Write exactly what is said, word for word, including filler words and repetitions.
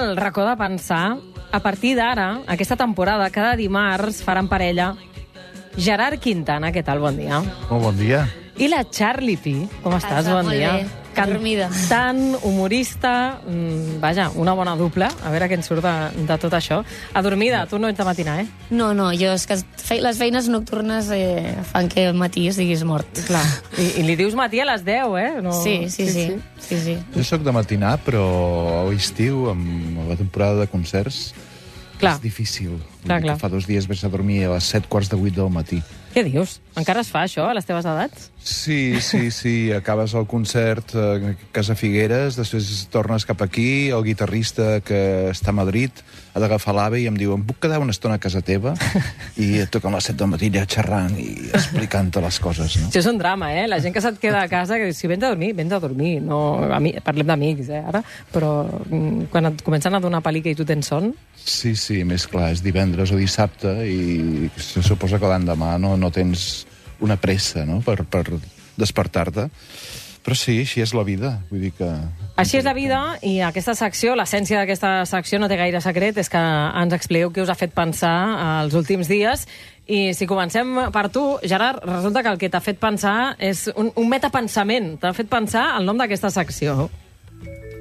el racó de pensar. A partir d'ara, aquesta temporada, cada dimarts faran parella Gerard Quintana, què tal? Bon dia. Molt bon dia. I la Charlie Pi, com estàs? Passa, Bon molt dia. bé. Adormida. Cantant, humorista, mmm, vaja, una bona dupla. A veure què en surt de, de tot això. Adormida, tu no ets de matinar, eh? No, no, jo és que fe les feines nocturnes eh, fan que al matí estiguis mort. Clar. I, I li dius matí a les deu, eh? No... Sí, sí, sí. sí, sí. Jo sóc de matinar, però a l'estiu, amb la temporada de concerts, Clar. és difícil. Clar, clar. Fa dos dies vaig a dormir a les set quarts de vuit del matí. Què dius? Encara es fa això, a les teves edats? Sí, sí, sí. Acabes el concert a Casa Figueres, després tornes cap aquí, el guitarrista que està a Madrid ha d'agafar l'AVE i em diu, em puc quedar una estona a casa teva? I et toca a les set del matí ja xerrant i explicant-te les coses, no? Això és un drama, eh? La gent que se't queda a casa, que diu, si vens a dormir, vens a dormir. No, ami... Parlem d'amics, eh, ara. Però mm, quan et comencen a donar pel·lícula i tu tens son... Sí, sí, més clar, és divendres o dissabte i se suposa que l'endemà no, no tens una pressa, no?, per, per despertar-te. Però sí, així és la vida. Vull dir que... Així és la vida, i aquesta secció, l'essència d'aquesta secció no té gaire secret, és que ens expliqueu què us ha fet pensar els últims dies. I si comencem per tu, Gerard, resulta que el que t'ha fet pensar és un, un metapensament. T'ha fet pensar el nom d'aquesta secció.